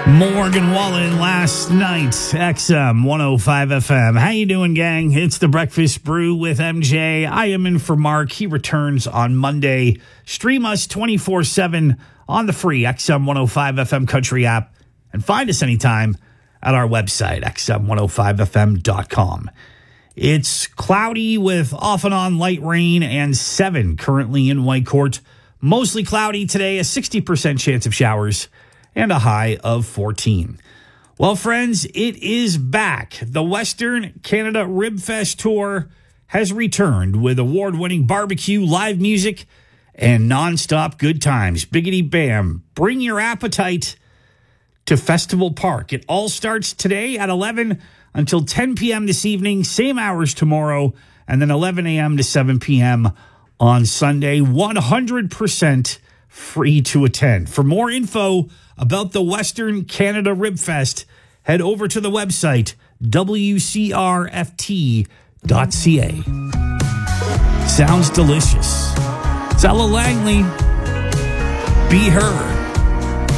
Morgan Wallen last night, XM 105 FM. How you doing, gang? It's the Breakfast Brew with MJ. I am in for Mark. He returns on Monday. Stream us 24/7 on the free XM 105 FM Country app and find us anytime at our website, xm105fm.com. It's cloudy with off and on light rain and 7 currently in Whitecourt. Mostly cloudy today, a 60% chance of showers, and a high of 14. Well, friends, it is back. The Western Canada Rib Fest Tour has returned with award-winning barbecue, live music, and nonstop good times. Biggity Bam, bring your appetite to Festival Park. It all starts today at 11 until 10 p.m. this evening, same hours tomorrow, and then 11 a.m. to 7 p.m. on Sunday. 100% free to attend. For more info about the Western Canada Rib Fest, head over to the website, wcrft.ca. Sounds delicious. It's Ella Langley. Be heard.